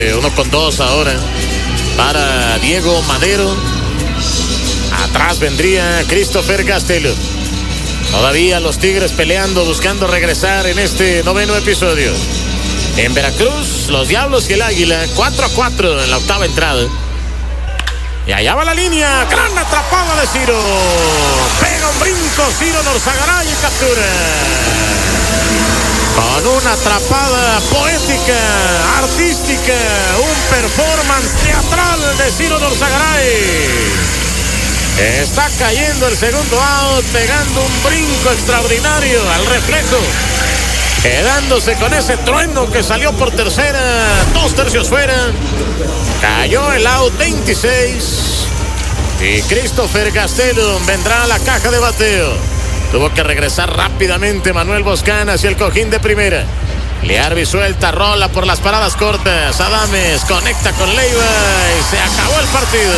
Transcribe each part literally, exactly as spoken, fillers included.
Uno con dos ahora para Diego Madero. Atrás vendría Christopher Gastelum. Todavía los Tigres peleando, buscando regresar en este noveno episodio. En Veracruz, los Diablos y el Águila, cuatro a cuatro en la octava entrada. Y allá va la línea, gran atrapada de Ciro. Pega un brinco Ciro Norzagaray y captura. Con una atrapada poética, artística, un performance teatral de Ciro Norzagaray. Está cayendo el segundo out, pegando un brinco extraordinario al reflejo. Quedándose con ese trueno que salió por tercera, dos tercios fuera. Cayó el out veintiséis. Y Christopher Gastelum vendrá a la caja de bateo. Tuvo que regresar rápidamente Manuel Boscan hacia el cojín de primera. Liarbi suelta, rola por las paradas cortas. Adames conecta con Leiva y se acabó el partido.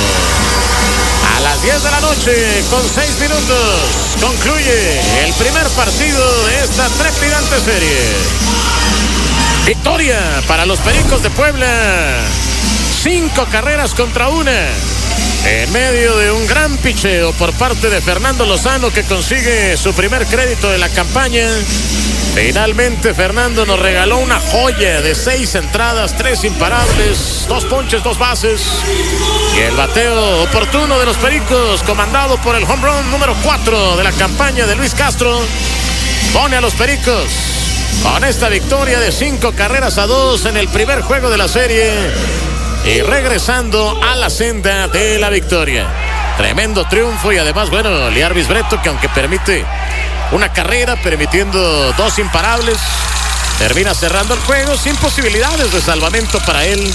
A las diez de la noche, con seis minutos, concluye el primer partido de esta trepidante serie. Victoria para los Pericos de Puebla. Cinco carreras contra una. En medio de un gran picheo por parte de Fernando Lozano, que consigue su primer crédito de la campaña. Finalmente Fernando nos regaló una joya de seis entradas, tres imparables, dos ponches, dos bases. Y el bateo oportuno de los Pericos, comandado por el home run número cuatro de la campaña de Luis Castro, pone a los Pericos con esta victoria de cinco carreras a dos en el primer juego de la serie y regresando a la senda de la victoria. Tremendo triunfo y además, bueno, Liarbi Breto, que aunque permite una carrera, permitiendo dos imparables, termina cerrando el juego sin posibilidades de salvamento para él.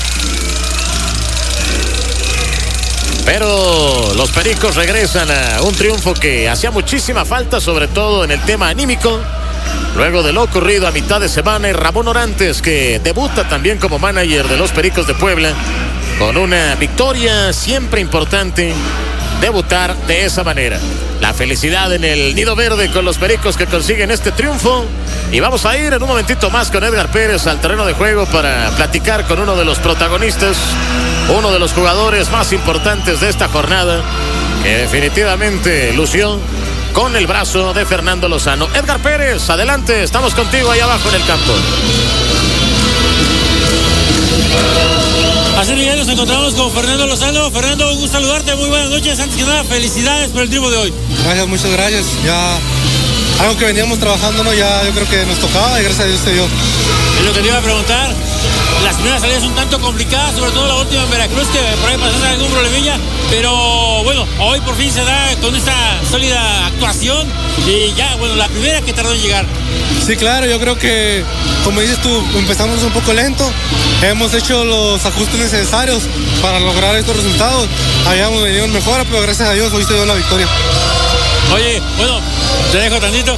Pero los Pericos regresan a un triunfo que hacía muchísima falta, sobre todo en el tema anímico, luego de lo ocurrido a mitad de semana. Y Ramón Orantes, que debuta también como manager de los Pericos de Puebla, con una victoria siempre importante, debutar de esa manera. La felicidad en el Nido Verde con los Pericos, que consiguen este triunfo. Y vamos a ir en un momentito más con Edgar Pérez al terreno de juego para platicar con uno de los protagonistas, uno de los jugadores más importantes de esta jornada, que definitivamente lució con el brazo de Fernando Lozano. Edgar Pérez, adelante, estamos contigo ahí abajo en el campo. Así Miguel, nos encontramos con Fernando Lozano. Fernando, un gusto saludarte, muy buenas noches. Antes que nada, felicidades por el triunfo de hoy. Gracias, muchas gracias. Ya algo que veníamos trabajando, ¿no? Ya yo creo que nos tocaba y gracias a Dios se dio. Es lo que te iba a preguntar. Las primeras salidas un tanto complicadas, sobre todo la última en Veracruz, que por ahí pasaste algún problemilla, pero bueno, hoy por fin se da con esta sólida actuación y ya, bueno, la primera que tardó en llegar. Sí, claro, yo creo que, como dices tú, empezamos un poco lento, hemos hecho los ajustes necesarios para lograr estos resultados, habíamos venido en mejora, pero gracias a Dios hoy se dio la victoria. Oye, bueno, te dejo tantito.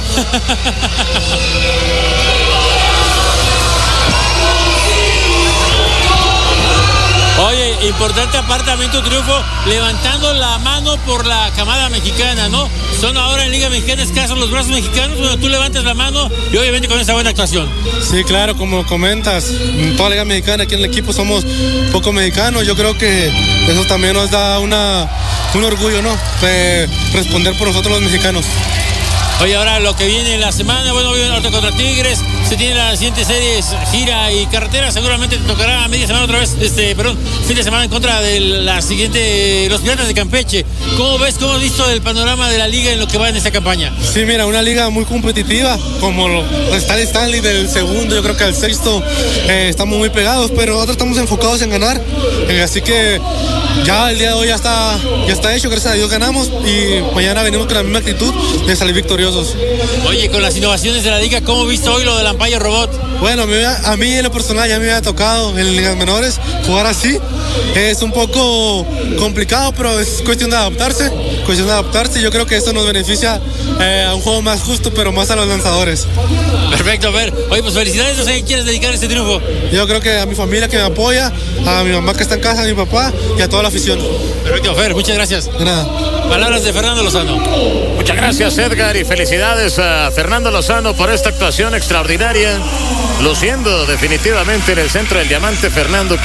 Oye, importante apartamento triunfo, levantando la mano por la camada mexicana, ¿no? Son ahora en Liga Mexicana escasos los brazos mexicanos, bueno, tú levantas la mano y obviamente con esta buena actuación. Sí, claro, como comentas, en toda la Liga Mexicana, aquí en el equipo somos poco mexicanos, yo creo que eso también nos da una, un orgullo, ¿no? De responder por nosotros los mexicanos. Oye, ahora lo que viene en la semana, bueno, viene contra Tigres, se tiene la siguiente serie, gira y carretera, seguramente te tocará a media semana otra vez, este, perdón, fin de semana en contra de la siguiente, los Piratas de Campeche. ¿Cómo ves, cómo has visto el panorama de la liga en lo que va en esta campaña? Sí, mira, una liga muy competitiva, como está el Stanley del segundo, yo creo que al sexto eh, estamos muy pegados, pero nosotros estamos enfocados en ganar, eh, así que ya el día de hoy ya está, ya está hecho, gracias a Dios ganamos y mañana venimos con la misma actitud de salir victoriosos. Oye, con las innovaciones de la liga, ¿cómo viste hoy lo del Umpire Robot? Bueno, a mí en lo personal ya me había tocado en ligas menores jugar así. Es un poco complicado, pero es cuestión de adaptarse. Cuestión de adaptarse. Yo creo que esto nos beneficia eh, a un juego más justo, pero más a los lanzadores. Perfecto, a ver. Oye, pues felicidades. No sé a quién quieres dedicar este triunfo. Yo creo que a mi familia que me apoya, a mi mamá que está en casa, a mi papá y a toda la afición. Perfecto, Fer. Muchas gracias. De nada. Palabras de Fernando Lozano. Muchas gracias, Edgar, y felicidades a Fernando Lozano por esta actuación extraordinaria, luciendo definitivamente en el centro del diamante. Fernando